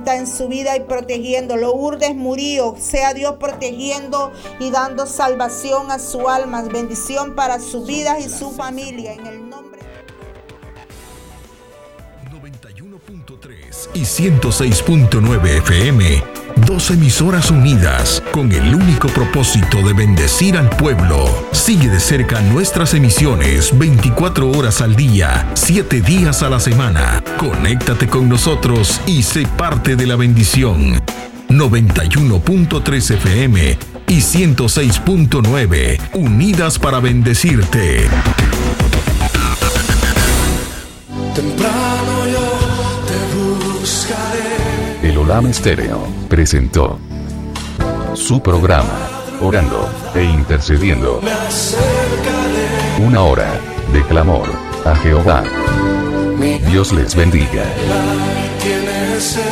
en su vida y protegiendo. Lourdes Murillo, sea Dios protegiendo y dando salvación a su alma, bendición para su vida y su familia, en el nombre 91.3 y 106.9 FM, dos emisoras unidas con el único propósito de bendecir al pueblo. Sigue de cerca nuestras emisiones 24 horas al día, 7 días a la semana. Conéctate con nosotros y sé parte de la bendición. 91.3 FM y 106.9, unidas para bendecirte. Temprano yo te buscaré. El Olam Estéreo presentó su programa Orando e Intercediendo. Me acercaré. Una hora de clamor a Jehová. Dios les bendiga. Tiene sed.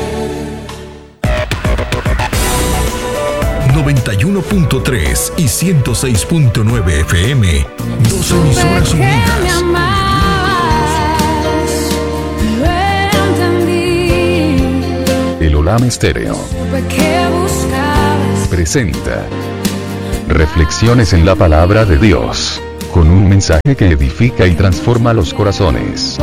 91.3 y 106.9 FM, dos emisoras unidas. El Olam Estéreo presenta Reflexiones en la Palabra de Dios, con un mensaje que edifica y transforma los corazones.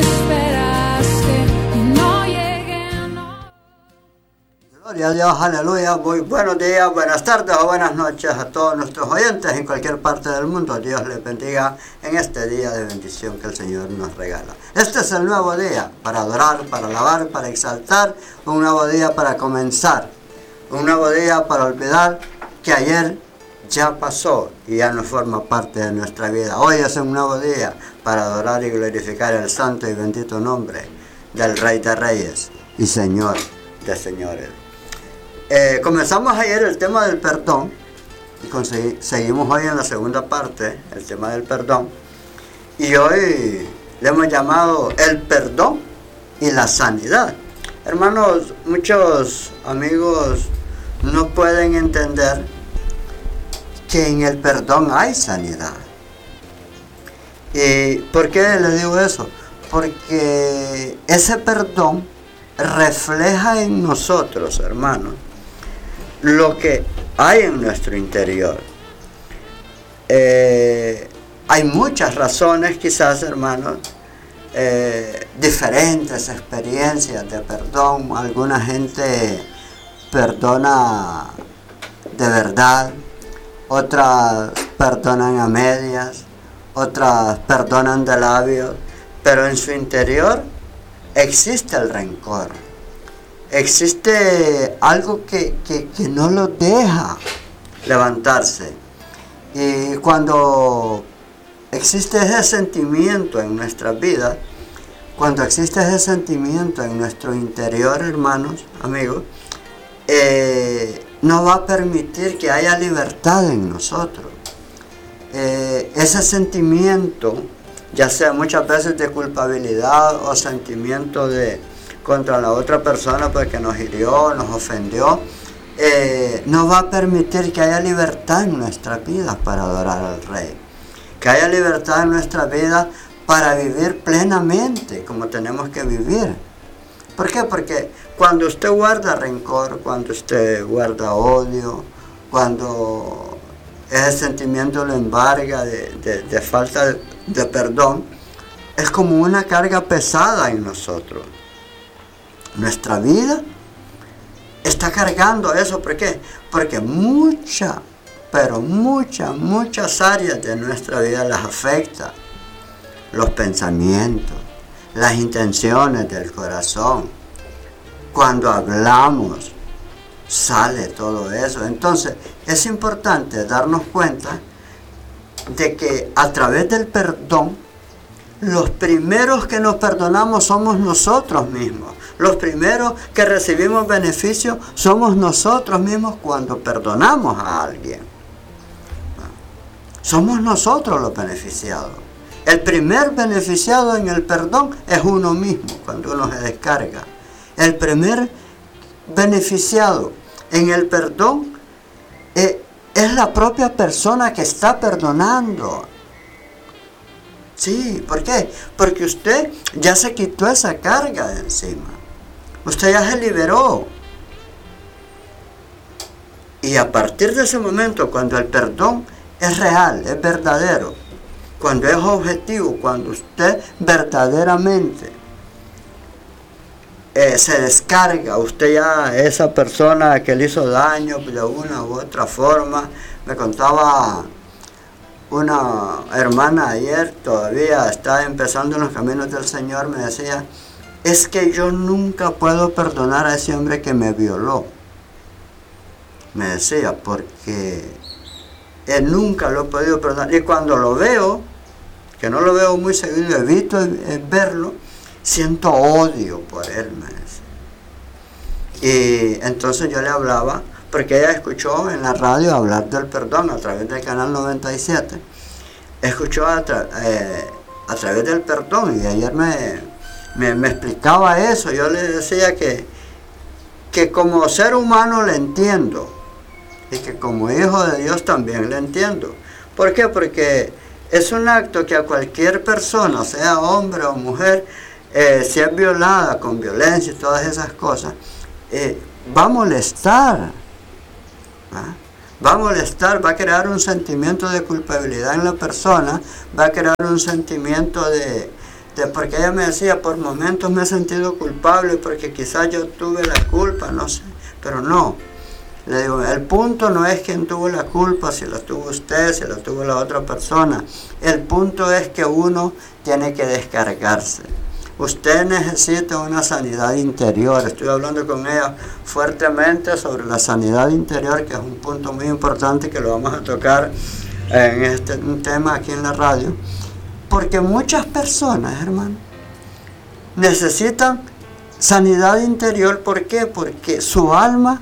Gloria a Dios, aleluya. Muy buenos días, buenas tardes o buenas noches a todos nuestros oyentes en cualquier parte del mundo. Dios les bendiga en este día de bendición que el Señor nos regala. Este es el nuevo día para adorar, para alabar, para exaltar, un nuevo día para comenzar, un nuevo día para olvidar que ayer ya pasó y ya no forma parte de nuestra vida. Hoy es un nuevo día para adorar y glorificar el santo y bendito nombre del Rey de Reyes y Señor de Señores. Comenzamos ayer el tema del perdón y seguimos hoy en la segunda parte, el tema del perdón, y hoy le hemos llamado el perdón y la sanidad. Hermanos, muchos amigos no pueden entender que en el perdón hay sanidad. ¿Y por qué les digo eso? Porque ese perdón refleja en nosotros, hermanos, lo que hay en nuestro interior. Hay muchas razones, quizás, hermanos, diferentes experiencias de perdón. Alguna gente perdona de verdad, otras perdonan a medias, otras perdonan de labios, pero en su interior existe el rencor. Existe algo que no lo deja levantarse. Y cuando existe ese sentimiento en nuestras vidas, cuando existe ese sentimiento en nuestro interior, hermanos, amigos, no va a permitir que haya libertad en nosotros. Ese sentimiento, ya sea muchas veces de culpabilidad o sentimiento de contra la otra persona porque nos hirió, nos ofendió, no va a permitir que haya libertad en nuestras vidas para adorar al Rey, que haya libertad en nuestras vidas para vivir plenamente como tenemos que vivir. ¿Por qué? Porque cuando usted guarda rencor, cuando usted guarda odio, cuando ese sentimiento lo embarga de falta de perdón, es como una carga pesada en nosotros. Nuestra vida está cargando eso. ¿Por qué? Porque muchas áreas de nuestra vida las afecta. Los pensamientos, las intenciones del corazón. Cuando hablamos, sale todo eso. Entonces, es importante darnos cuenta de que a través del perdón, los primeros que nos perdonamos somos nosotros mismos. Los primeros que recibimos beneficios somos nosotros mismos cuando perdonamos a alguien. Somos nosotros los beneficiados. El primer beneficiado en el perdón es uno mismo, cuando uno se descarga. El primer beneficiado en el perdón es la propia persona que está perdonando. Sí, ¿por qué? Porque usted ya se quitó esa carga de encima. Usted ya se liberó. Y a partir de ese momento, cuando el perdón es real, es verdadero, cuando es objetivo, cuando usted verdaderamente se descarga, usted ya, esa persona que le hizo daño de una u otra forma, me contaba una hermana ayer, todavía está empezando en los caminos del Señor, me decía, es que yo nunca puedo perdonar a ese hombre que me violó. Me decía, porque él nunca lo he podido perdonar. Y cuando lo veo, que no lo veo muy seguido, evito verlo, siento odio por él, me decía. Y entonces yo le hablaba, porque ella escuchó en la radio hablar del perdón a través del canal 97. Escuchó a través del perdón, y ayer me explicaba eso. Yo le decía que como ser humano le entiendo, y que como hijo de Dios también le entiendo. ¿Por qué? Porque es un acto que a cualquier persona, sea hombre o mujer, si es violada con violencia y todas esas cosas, va a molestar. Va a molestar, va a crear un sentimiento de culpabilidad en la persona, va a crear un sentimiento de porque ella me decía, por momentos me he sentido culpable porque quizás yo tuve la culpa, no sé, pero no. Le digo, el punto no es quién tuvo la culpa, si la tuvo usted, si la tuvo la otra persona. El punto es que uno tiene que descargarse. Usted necesita una sanidad interior. Estoy hablando con ella fuertemente sobre la sanidad interior, que es un punto muy importante que lo vamos a tocar en un tema aquí en la radio. Porque muchas personas, hermano, necesitan sanidad interior. ¿Por qué? Porque su alma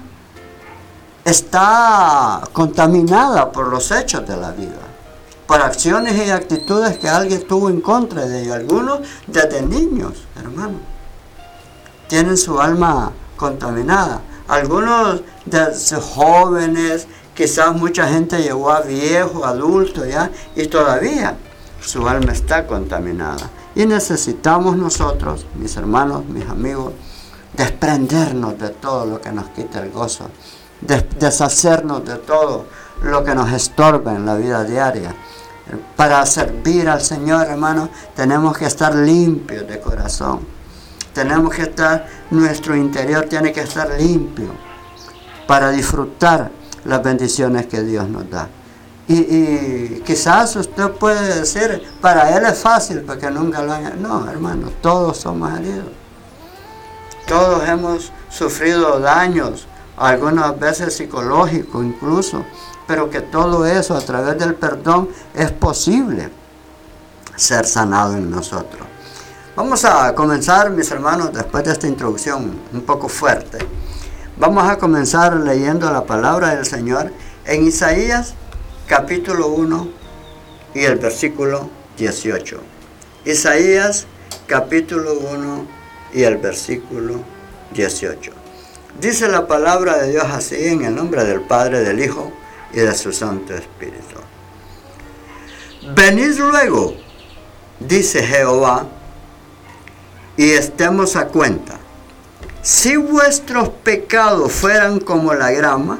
está contaminada por los hechos de la vida, por acciones y actitudes que alguien tuvo en contra de ellos. Algunos desde niños, hermano, tienen su alma contaminada. Algunos desde jóvenes, quizás mucha gente llegó a viejo, adulto ya, y todavía su alma está contaminada. Y necesitamos nosotros, mis hermanos, mis amigos, desprendernos de todo lo que nos quita el gozo, deshacernos de todo lo que nos estorba en la vida diaria. Para servir al Señor, hermano, tenemos que estar limpios de corazón. Tenemos que estar, nuestro interior tiene que estar limpio para disfrutar las bendiciones que Dios nos da. Y quizás usted puede decir, para él es fácil porque nunca lo han... No, hermano, todos somos heridos. Todos hemos sufrido daños, algunas veces psicológicos incluso, pero que todo eso a través del perdón es posible ser sanado en nosotros. Vamos a comenzar, mis hermanos, después de esta introducción un poco fuerte. Vamos a comenzar leyendo la palabra del Señor en Isaías capítulo 1 y el versículo 18. Isaías capítulo 1 y el versículo 18. Dice la palabra de Dios así, en el nombre del Padre, del Hijo y de su Santo Espíritu. Venid luego, dice Jehová, y estemos a cuenta. Si vuestros pecados fueran como la grana,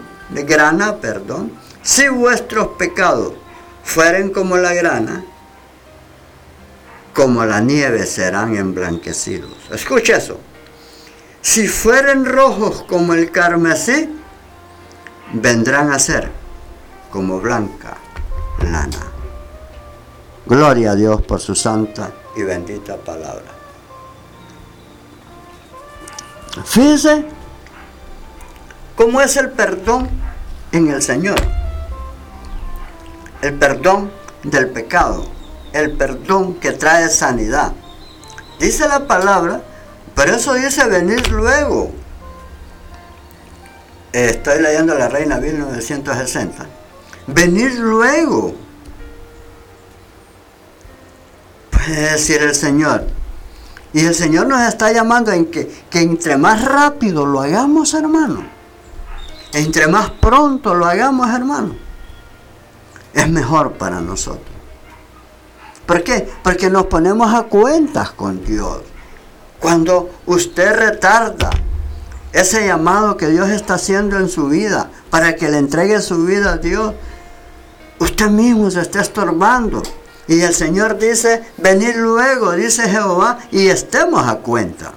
si vuestros pecados fueren como la grana, como la nieve serán emblanquecidos. Escucha eso. Si fueren rojos como el carmesí, vendrán a ser como blanca lana. Gloria a Dios por su santa y bendita palabra. Fíjese cómo es el perdón en el Señor. El perdón del pecado. El perdón que trae sanidad. Dice la palabra, por eso dice venir luego. Estoy leyendo la Reina 1960. Venir luego. Puede decir el Señor. Y el Señor nos está llamando en que entre más rápido lo hagamos, hermano. Entre más pronto lo hagamos, hermano. Es mejor para nosotros. ¿Por qué? Porque nos ponemos a cuentas con Dios. Cuando usted retarda ese llamado que Dios está haciendo en su vida, para que le entregue su vida a Dios, usted mismo se está estorbando. Y el Señor dice, venid luego, dice Jehová, y estemos a cuenta.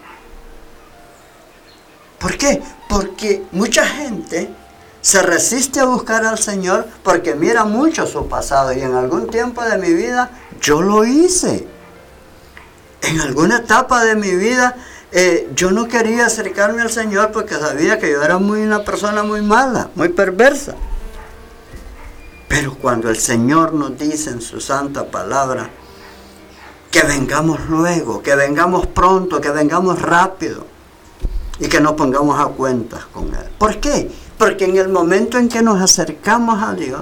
¿Por qué? Porque mucha gente se resiste a buscar al Señor porque mira mucho su pasado. Y en algún tiempo de mi vida yo lo hice. En alguna etapa de mi vida yo no quería acercarme al Señor porque sabía que yo era una persona muy mala, muy perversa. Pero cuando el Señor nos dice en su santa palabra que vengamos luego, que vengamos pronto, que vengamos rápido y que nos pongamos a cuentas con Él. ¿Por qué? Porque en el momento en que nos acercamos a Dios,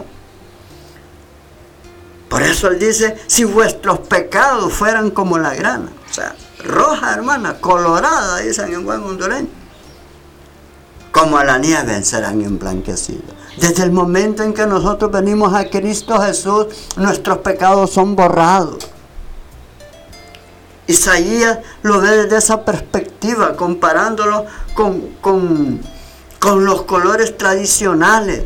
por eso Él dice, si vuestros pecados fueran como la grana, o sea, roja, hermana, colorada, dicen en buen hondureño, como a la nieve serán emblanquecidos. Desde el momento en que nosotros venimos a Cristo Jesús, nuestros pecados son borrados. Isaías lo ve desde esa perspectiva, comparándolo con los colores tradicionales,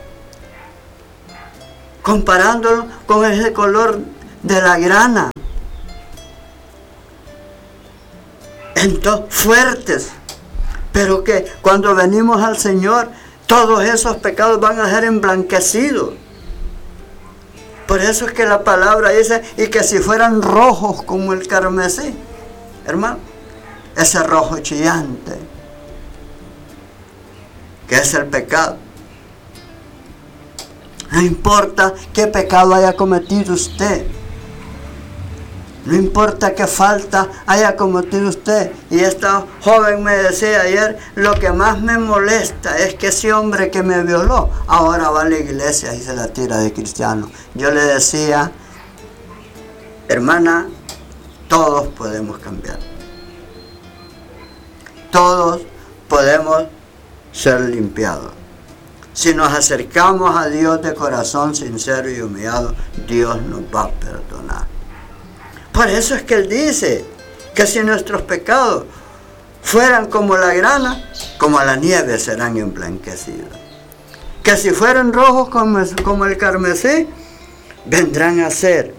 comparándolo con ese color de la grana. Entonces, fuertes, pero que cuando venimos al Señor, todos esos pecados van a ser emblanquecidos. Por eso es que la palabra dice, y que si fueran rojos como el carmesí, hermano, ese rojo chillante, que es el pecado. No importa qué pecado haya cometido usted. No importa qué falta haya cometido usted. Y esta joven me decía ayer, lo que más me molesta es que ese hombre que me violó, ahora va a la iglesia y se la tira de cristiano. Yo le decía, hermana, todos podemos cambiar. Todos podemos ser limpiados. Si nos acercamos a Dios de corazón sincero y humillado, Dios nos va a perdonar. Por eso es que Él dice que si nuestros pecados fueran como la grana, como la nieve serán emblanquecidos. Que si fueran rojos como el carmesí, vendrán a ser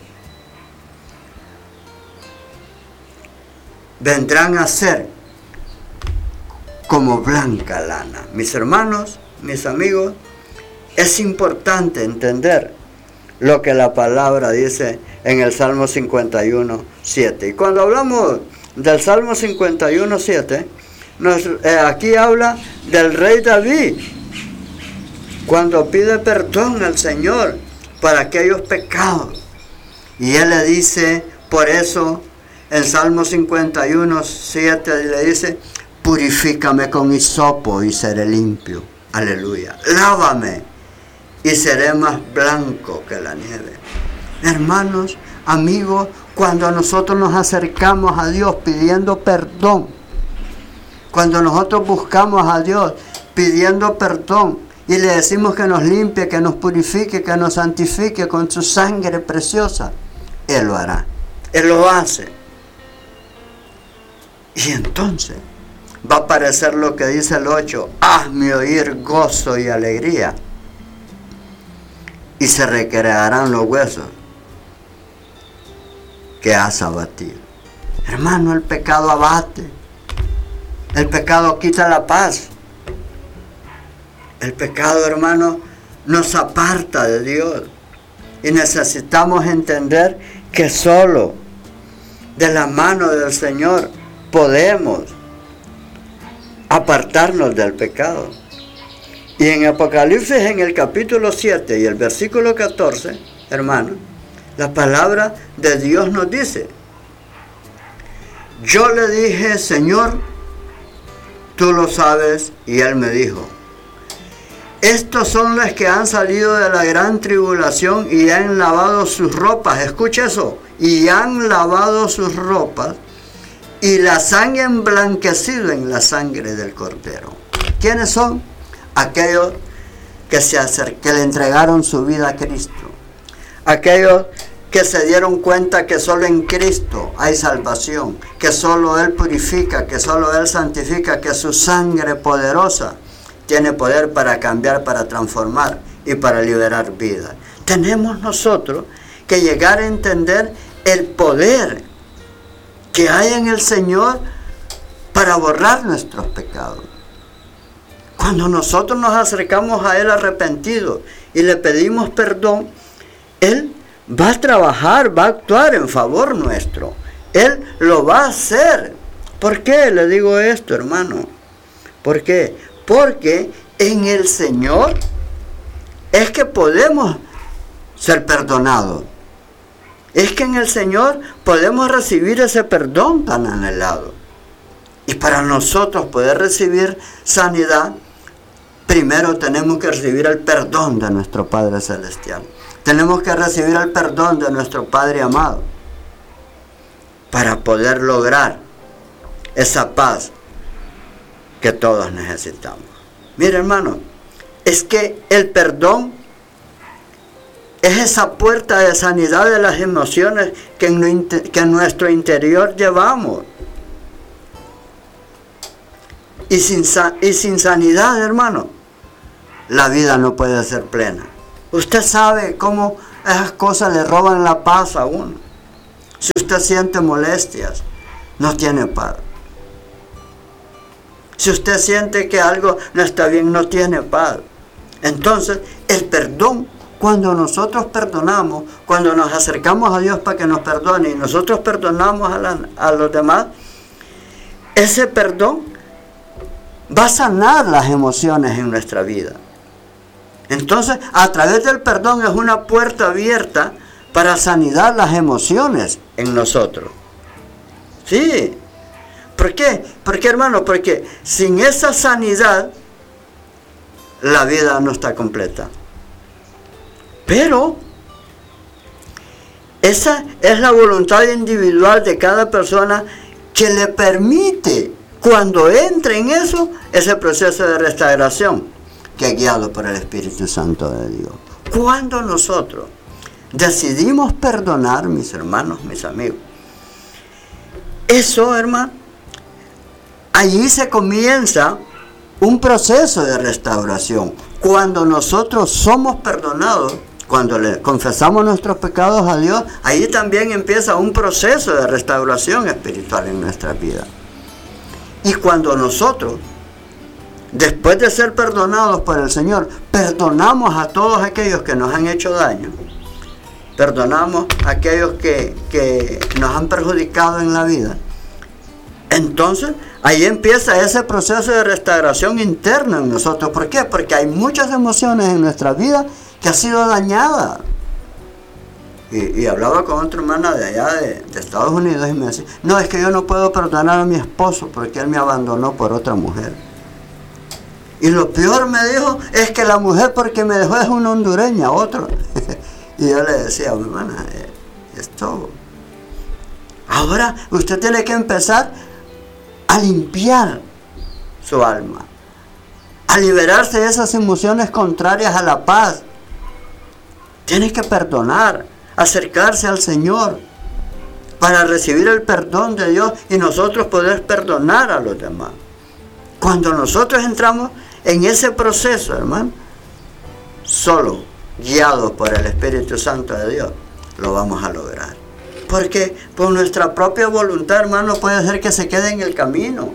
como blanca lana. Mis hermanos, mis amigos, es importante entender lo que la palabra dice en el Salmo 51:7. Y cuando hablamos del Salmo 51:7, aquí habla del rey David, cuando pide perdón al Señor para aquellos pecados. Y él le dice, por eso, en Salmo 51:7 le dice, purifícame con hisopo y seré limpio. Aleluya. Lávame y seré más blanco que la nieve. Hermanos, amigos, cuando nosotros nos acercamos a Dios pidiendo perdón, cuando nosotros buscamos a Dios pidiendo perdón y le decimos que nos limpie, que nos purifique, que nos santifique con su sangre preciosa, Él lo hará. Él lo hace. Y entonces va a aparecer lo que dice el 8, hazme oír gozo y alegría, y se recrearán los huesos que has abatido. Hermano, el pecado abate. El pecado quita la paz. El pecado, hermano, nos aparta de Dios. Y necesitamos entender que solo de la mano del Señor podemos apartarnos del pecado. Y en Apocalipsis, en el capítulo 7 y el versículo 14, hermano, la palabra de Dios nos dice, yo le dije, Señor, tú lo sabes, y Él me dijo, estos son los que han salido de la gran tribulación y han lavado sus ropas, escucha eso, y han lavado sus ropas y las han emblanquecido en la sangre del Cordero. ¿Quiénes son? Aquellos que le entregaron su vida a Cristo. Aquellos que se dieron cuenta que solo en Cristo hay salvación, que solo Él purifica, que solo Él santifica, que su sangre poderosa tiene poder para cambiar, para transformar y para liberar vida. Tenemos nosotros que llegar a entender el poder que hay en el Señor para borrar nuestros pecados. Cuando nosotros nos acercamos a Él arrepentidos y le pedimos perdón, Él va a trabajar, va a actuar en favor nuestro. Él lo va a hacer. ¿Por qué le digo esto, hermano? ¿Por qué? Porque en el Señor es que podemos ser perdonados. Es que en el Señor podemos recibir ese perdón tan anhelado. Y para nosotros poder recibir sanidad, primero tenemos que recibir el perdón de nuestro Padre Celestial. Tenemos que recibir el perdón de nuestro Padre amado para poder lograr esa paz que todos necesitamos. Mire, hermano, es que el perdón es esa puerta de sanidad de las emociones que en nuestro interior llevamos. Y sin sanidad, hermano, la vida no puede ser plena. Usted sabe cómo esas cosas le roban la paz a uno. Si usted siente molestias, no tiene paz. Si usted siente que algo no está bien, no tiene paz. Entonces, el perdón, cuando nosotros perdonamos, cuando nos acercamos a Dios para que nos perdone y nosotros perdonamos a los demás, ese perdón va a sanar las emociones en nuestra vida. Entonces, a través del perdón es una puerta abierta para sanidad las emociones en nosotros. Sí. ¿Por qué? Porque, hermano, porque sin esa sanidad, la vida no está completa. Pero, esa es la voluntad individual de cada persona que le permite, cuando entre en eso, ese proceso de restauración que es guiado por el Espíritu Santo de Dios. Cuando nosotros decidimos perdonar, mis hermanos, mis amigos, eso, hermano, allí se comienza un proceso de restauración. Cuando nosotros somos perdonados, cuando le confesamos nuestros pecados a Dios, ahí también empieza un proceso de restauración espiritual en nuestra vida. Y cuando nosotros, después de ser perdonados por el Señor, perdonamos a todos aquellos que nos han hecho daño, perdonamos a aquellos que nos han perjudicado en la vida, entonces ahí empieza ese proceso de restauración interna en nosotros. ¿Por qué? Porque hay muchas emociones en nuestra vida que han sido dañadas. Y hablaba con otra hermana de allá de Estados Unidos y me decía, no, es que yo no puedo perdonar a mi esposo porque él me abandonó por otra mujer. Y lo peor, me dijo, es que la mujer porque me dejó es una hondureña, otro. Y yo le decía, mi hermana, es todo. Ahora usted tiene que empezar a limpiar su alma, a liberarse de esas emociones contrarias a la paz. Tiene que perdonar, acercarse al Señor para recibir el perdón de Dios y nosotros poder perdonar a los demás. Cuando nosotros entramos en ese proceso, hermano, solo guiados por el Espíritu Santo de Dios, lo vamos a lograr. Porque por nuestra propia voluntad, hermano, puede ser que se quede en el camino.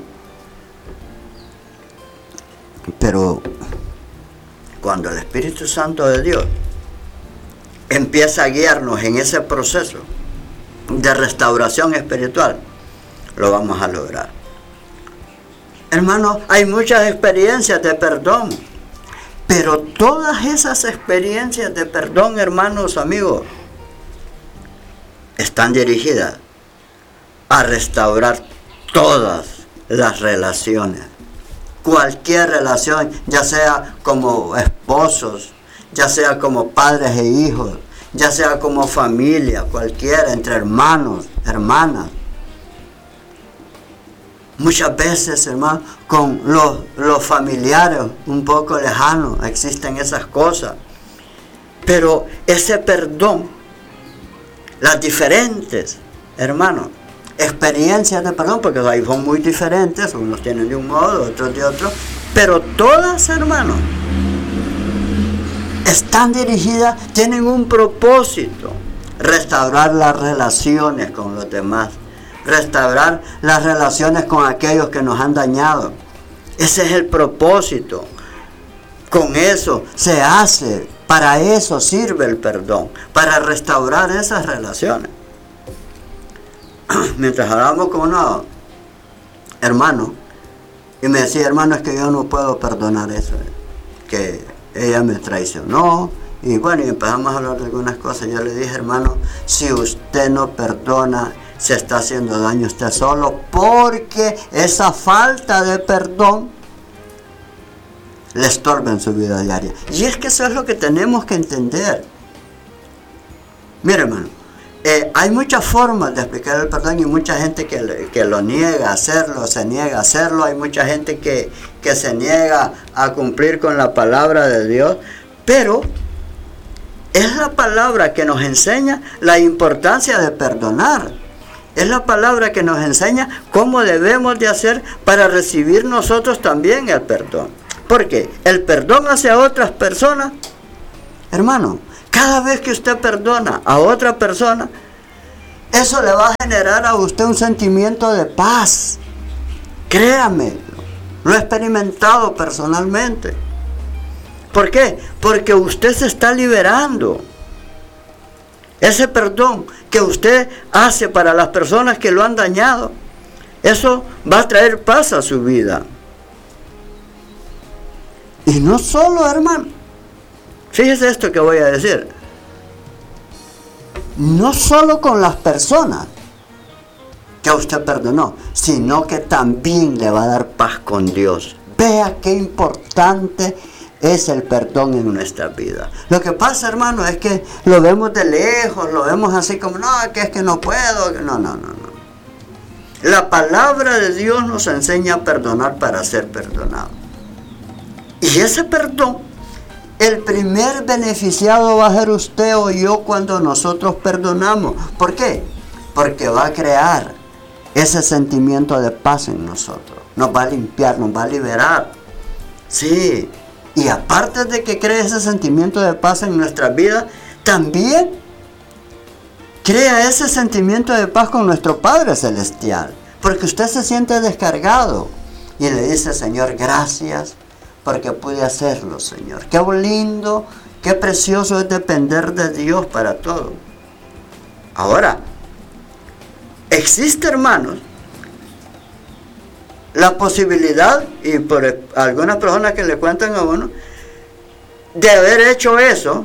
Pero cuando el Espíritu Santo de Dios empieza a guiarnos en ese proceso de restauración espiritual, lo vamos a lograr. Hermano, hay muchas experiencias de perdón, pero todas esas experiencias de perdón, hermanos, amigos, están dirigidas a restaurar todas las relaciones. Cualquier relación, ya sea como esposos, ya sea como padres e hijos, ya sea como familia, cualquiera, entre hermanos, hermanas. Muchas veces, hermano, con los familiares un poco lejanos, existen esas cosas. Pero ese perdón las diferentes, hermanos, experiencias de perdón, porque ahí son muy diferentes, unos tienen de un modo, otros de otro, pero todas, hermanos, están dirigidas, tienen un propósito: restaurar las relaciones con los demás, restaurar las relaciones con aquellos que nos han dañado. Ese es el propósito. Con eso se hace, para eso sirve el perdón, para restaurar esas relaciones. Mientras hablábamos con unos hermanos, y me decía: hermano, es que yo no puedo perdonar eso, que ella me traicionó. Y bueno, y empezamos a hablar de algunas cosas. Yo le dije: hermano, si usted no perdona, se está haciendo daño usted solo, porque esa falta de perdón le estorba en su vida diaria. Y es que eso es lo que tenemos que entender. Mire, hermano, hay muchas formas de explicar el perdón, y mucha gente que lo niega a hacerlo, se niega a hacerlo. Hay mucha gente que se niega a cumplir con la palabra de Dios, pero es la palabra que nos enseña la importancia de perdonar. Es la palabra que nos enseña cómo debemos de hacer para recibir nosotros también el perdón. Porque el perdón hacia otras personas, hermano, cada vez que usted perdona a otra persona, eso le va a generar a usted un sentimiento de paz. Créame, lo he experimentado personalmente. ¿Por qué? Porque usted se está liberando. Ese perdón que usted hace para las personas que lo han dañado, eso va a traer paz a su vida. Y no solo, hermano, fíjese esto que voy a decir, no solo con las personas que usted perdonó, sino que también le va a dar paz con Dios. Vea qué importante es el perdón en nuestra vida. Lo que pasa, hermano, es que lo vemos de lejos, lo vemos así como: no, que es que no puedo. No. La palabra de Dios nos enseña a perdonar para ser perdonados. Y ese perdón, el primer beneficiado va a ser usted o yo cuando nosotros perdonamos. ¿Por qué? Porque va a crear ese sentimiento de paz en nosotros. Nos va a limpiar, nos va a liberar. Sí. Y aparte de que crea ese sentimiento de paz en nuestras vidas, también crea ese sentimiento de paz con nuestro Padre Celestial. Porque usted se siente descargado y le dice: Señor, gracias porque pude hacerlo, Señor. Qué lindo, qué precioso es depender de Dios para todo. Ahora, existe, hermanos, la posibilidad, y por algunas personas que le cuentan a uno, de haber hecho eso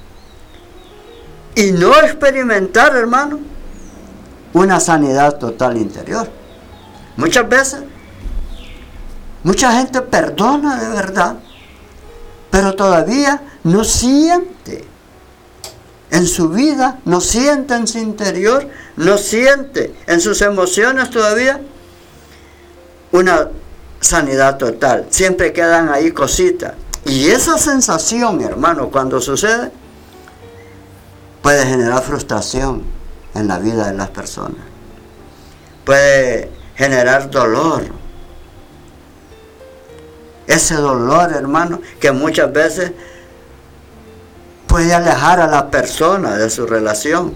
y no experimentar, hermano, una sanidad total interior. Muchas veces, mucha gente perdona de verdad, pero todavía no siente en su vida, no siente en su interior, no siente en sus emociones todavía una sanidad total. Siempre quedan ahí cositas. Y esa sensación, hermano, cuando sucede, puede generar frustración en la vida de las personas. Puede generar dolor. Ese dolor, hermano, que muchas veces puede alejar a la persona de su relación.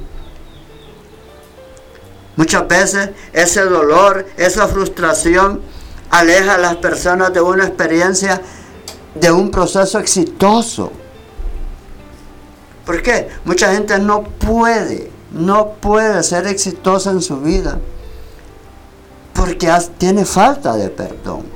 Muchas veces ese dolor, esa frustración, aleja a las personas de una experiencia, de un proceso exitoso. ¿Por qué? Mucha gente no puede ser exitosa en su vida porque tiene falta de perdón.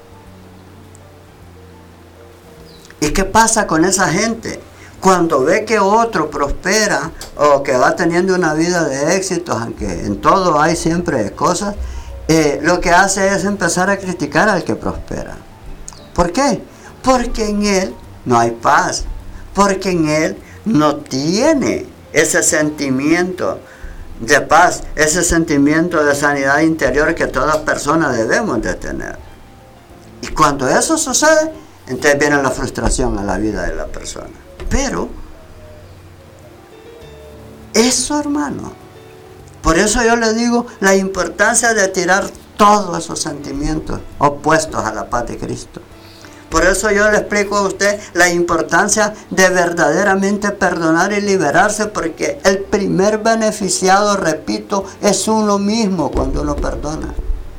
¿Y qué pasa con esa gente? Cuando ve que otro prospera o que va teniendo una vida de éxitos, aunque en todo hay siempre cosas, lo que hace es empezar a criticar al que prospera. ¿Por qué? Porque en él no hay paz, porque en él no tiene ese sentimiento de paz, ese sentimiento de sanidad interior que todas personas debemos de tener. Y cuando eso sucede, entonces viene la frustración a la vida de la persona. Pero Eso, hermano. Por eso yo le digo la importancia de tirar todos esos sentimientos opuestos a la paz de Cristo. Por eso yo le explico a usted la importancia de verdaderamente perdonar y liberarse, porque el primer beneficiado, repito, es uno mismo cuando uno perdona.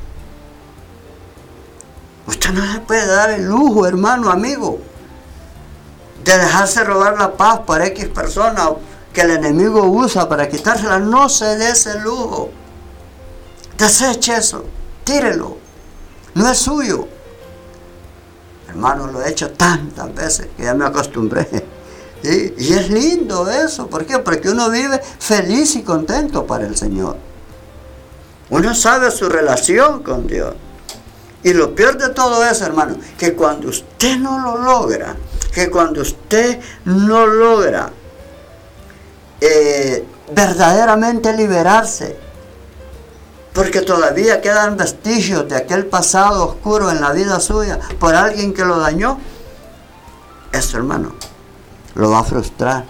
Usted no se puede dar el lujo, hermano, amigo, de dejarse robar la paz por X persona que el enemigo usa para quitársela. No se dé ese lujo. Deseche eso, tírelo. No es suyo. Hermano, lo he hecho tantas veces que ya me acostumbré. ¿Sí? Y es lindo eso. ¿Por qué? Porque uno vive feliz y contento para el Señor. Uno sabe su relación con Dios. Y lo peor de todo eso, hermano, que cuando usted no lo logra, verdaderamente liberarse, porque todavía quedan vestigios de aquel pasado oscuro en la vida suya por alguien que lo dañó, eso, hermano, lo va a frustrar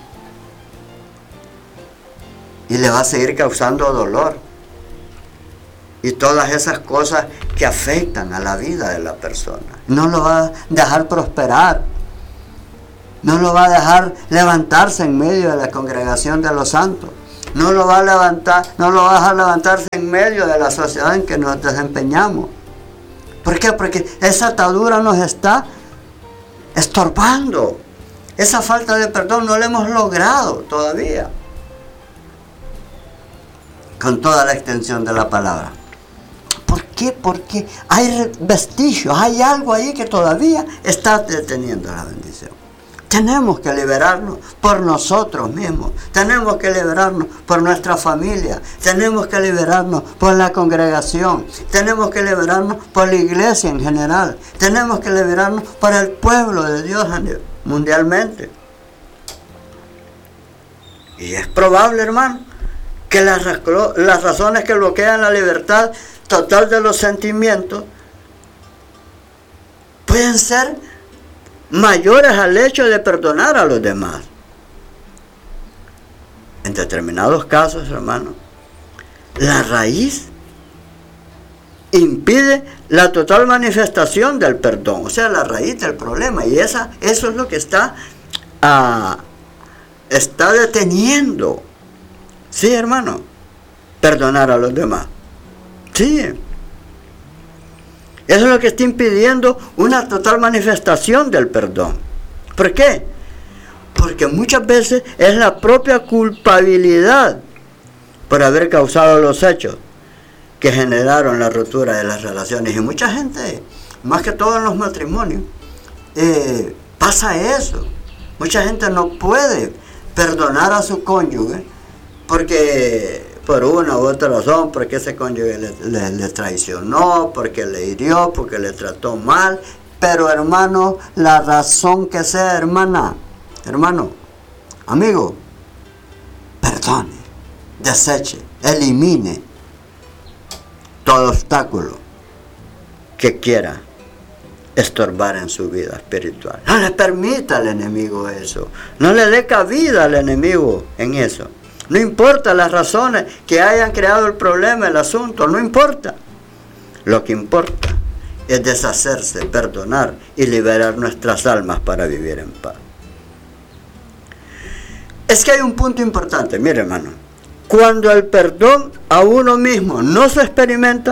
y le va a seguir causando dolor y todas esas cosas que afectan a la vida de la persona. No lo va a dejar prosperar, no lo va a dejar levantarse en medio de la congregación de los santos. No lo va a dejar levantarse en medio de la sociedad en que nos desempeñamos. ¿Por qué? Porque esa atadura nos está estorbando. Esa falta de perdón no la hemos logrado todavía, con toda la extensión de la palabra. ¿Por qué? Porque hay vestigios, hay algo ahí que todavía está deteniendo la bendición. Tenemos que liberarnos por nosotros mismos, tenemos que liberarnos por nuestra familia, tenemos que liberarnos por la congregación, tenemos que liberarnos por la iglesia en general, tenemos que liberarnos por el pueblo de Dios mundialmente. Y es probable, hermano, que las razones que bloquean la libertad total de los sentimientos pueden ser mayores al hecho de perdonar a los demás. En determinados casos, hermano, la raíz impide la total manifestación del perdón, o sea, la raíz del problema, y eso es lo que está deteniendo, sí, hermano, perdonar a los demás. Sí. Eso es lo que está impidiendo una total manifestación del perdón. ¿Por qué? Porque muchas veces es la propia culpabilidad por haber causado los hechos que generaron la ruptura de las relaciones. Y mucha gente, más que todo en los matrimonios, pasa eso. Mucha gente no puede perdonar a su cónyuge porque por una u otra razón, porque ese cónyuge le traicionó, porque le hirió, porque le trató mal. Pero, hermano, la razón que sea, hermano, amigo, perdone, deseche, elimine todo obstáculo que quiera estorbar en su vida espiritual. No le permita al enemigo eso, no le dé cabida al enemigo en eso. No importa las razones que hayan creado el problema, el asunto, no importa. Lo que importa es deshacerse, perdonar y liberar nuestras almas para vivir en paz. Es que hay un punto importante, mire, hermano. Cuando el perdón a uno mismo no se experimenta,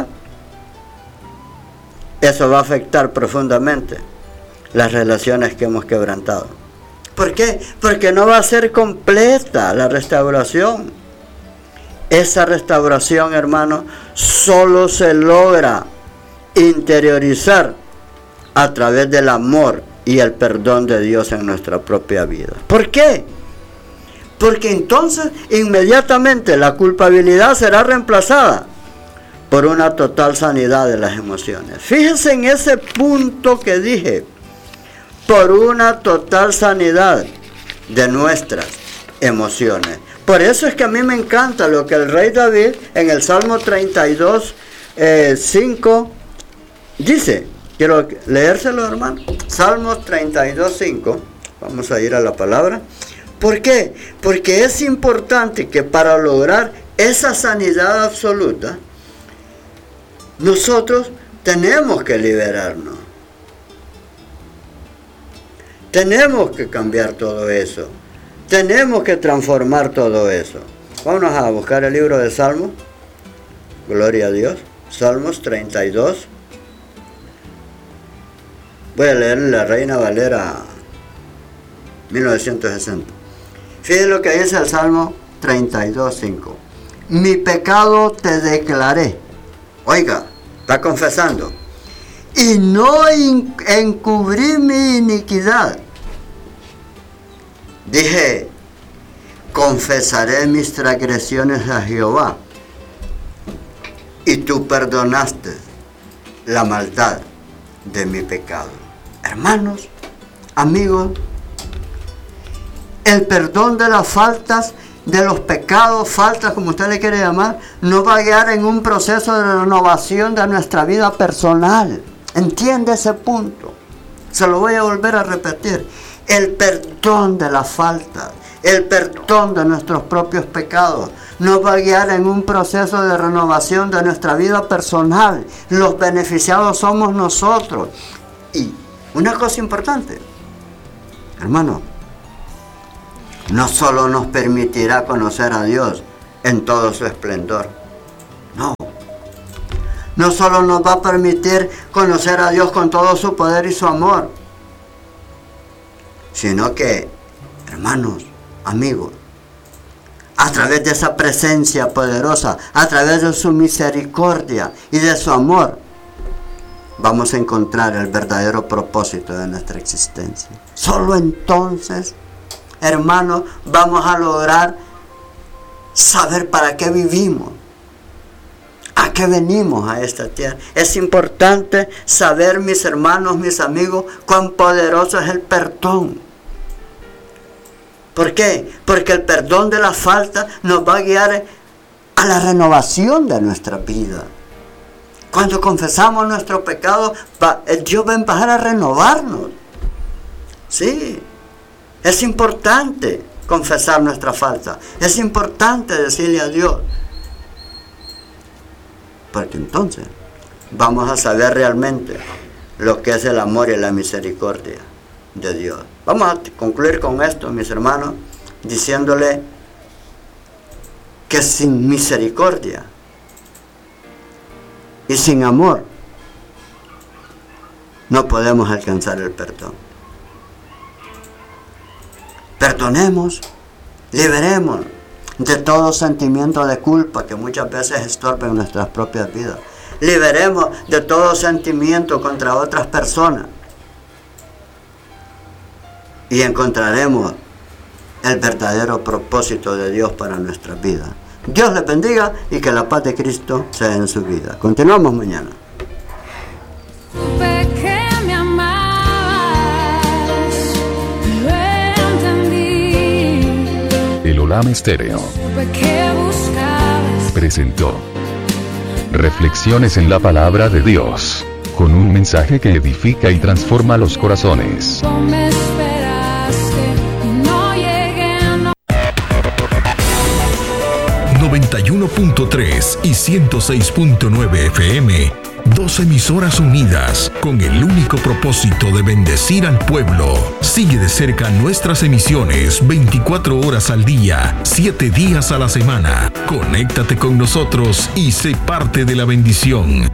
eso va a afectar profundamente las relaciones que hemos quebrantado. ¿Por qué? Porque no va a ser completa la restauración. Esa restauración, hermano, solo se logra interiorizar a través del amor y el perdón de Dios en nuestra propia vida. ¿Por qué? Porque entonces inmediatamente la culpabilidad será reemplazada por una total sanidad de las emociones. Fíjense en ese punto que dije, por una total sanidad de nuestras emociones. Por eso es que a mí me encanta lo que el rey David en el Salmo 32, 5 dice. Quiero leérselo, hermano. Salmo 32, 5. Vamos a ir a la palabra ¿Por qué? Porque es importante que para lograr esa sanidad absoluta, nosotros tenemos que liberarnos. Tenemos que cambiar todo eso. Tenemos que transformar todo eso. Vamos a buscar el libro de Salmos. Gloria a Dios. Salmos 32. Voy a leer la Reina Valera 1960. Fíjense lo que dice el Salmo 32:5. Mi pecado te declaré. Oiga, está confesando. Y no encubrí mi iniquidad. Dije, confesaré mis transgresiones a Jehová. Y tú perdonaste la maldad de mi pecado. Hermanos, amigos, el perdón de las faltas, de los pecados, faltas, como usted le quiere llamar, nos va a guiar en un proceso de renovación de nuestra vida personal. ¿Entiende ese punto? Se lo voy a volver a repetir. El perdón de las faltas, el perdón de nuestros propios pecados, nos va a guiar en un proceso de renovación de nuestra vida personal. Los beneficiados somos nosotros. Y una cosa importante, hermano, no solo nos permitirá conocer a Dios en todo su esplendor, no solo nos va a permitir conocer a Dios con todo su poder y su amor, sino que, hermanos, amigos, a través de esa presencia poderosa, a través de su misericordia y de su amor, vamos a encontrar el verdadero propósito de nuestra existencia. Solo entonces, hermanos, vamos a lograr saber para qué vivimos, a qué venimos a esta tierra. Es importante saber, mis hermanos, mis amigos, cuán poderoso es el perdón. ¿Por qué? Porque el perdón de la falta nos va a guiar a la renovación de nuestra vida. Cuando confesamos nuestro pecado, Dios va a empezar a renovarnos. Sí, es importante confesar nuestra falta. Es importante decirle a Dios. Porque entonces vamos a saber realmente lo que es el amor y la misericordia de Dios. Vamos a concluir con esto, mis hermanos, diciéndole que sin misericordia y sin amor no podemos alcanzar el perdón. Perdonemos, liberemos de todo sentimiento de culpa que muchas veces estorben nuestras propias vidas. Liberemos de todo sentimiento contra otras personas. Y encontraremos el verdadero propósito de Dios para nuestras vidas. Dios les bendiga y que la paz de Cristo sea en su vida. Continuamos mañana. Supe que me amabas, lo entendí. El Olam Estéreo Supe que buscabas. presentó Reflexiones en la Palabra de Dios, con un mensaje que edifica y transforma los corazones. Tú me esperaste y no llegué, no. 91.3 y 106.9 FM, dos emisoras unidas con el único propósito de bendecir al pueblo. Sigue de cerca nuestras emisiones 24 horas al día, 7 días a la semana. Conéctate con nosotros y sé parte de la bendición.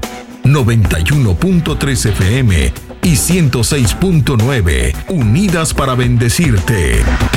91.3 FM y 106.9, unidas para bendecirte.